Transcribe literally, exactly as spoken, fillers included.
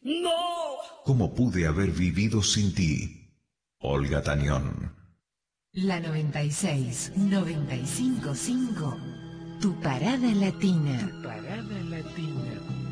¡No! ¿Cómo pude haber vivido sin ti? Olga Tañón. La noventa y seis, noventa y cinco punto cinco, tu parada latina. Tu parada latina.